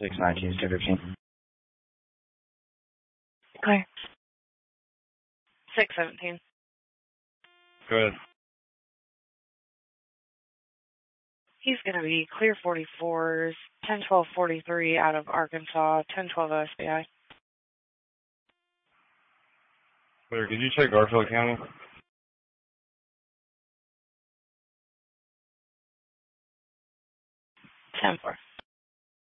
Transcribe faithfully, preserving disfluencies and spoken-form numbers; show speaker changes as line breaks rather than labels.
six nineteen, two fifteen.
Clear. six seventeen.
Go ahead.
He's going to be clear forty-fours, ten twelve forty-three out of Arkansas, ten twelve S B I.
Clear. Could you check Garfield County?
ten four.